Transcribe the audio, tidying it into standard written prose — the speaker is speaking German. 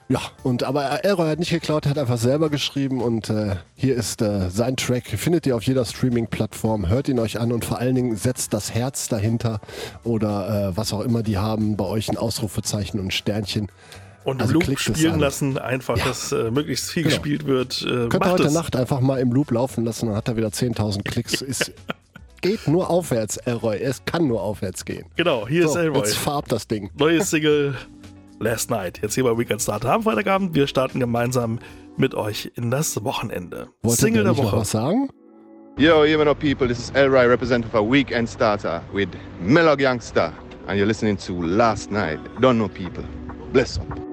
Ja, aber Elroy hat nicht geklaut, hat einfach selber geschrieben und hier ist sein Track. Findet ihr auf jeder Streaming-Plattform, hört ihn euch an und vor allen Dingen setzt das Herz dahinter oder was auch immer die haben, bei euch ein Ausrufezeichen und ein Sternchen. Und also Loop spielen lassen, einfach, dass möglichst viel gespielt wird. Könnt ihr heute Nacht einfach mal im Loop laufen lassen, dann hat er wieder 10.000 Klicks. Geht nur aufwärts, Elroy. Es kann nur aufwärts gehen. Genau, hier ist Elroy. Jetzt farbt das Ding. Neues Single Last Night. Jetzt hier bei Weekend Starter am Freitagabend. Wir starten gemeinsam mit euch in das Wochenende. Single der Woche. Noch was sagen? Yo, Yemeno people, this is Elroy, representative for Weekend Starter with Mellog Youngster. And you're listening to Last Night. Don't know people. Bless up.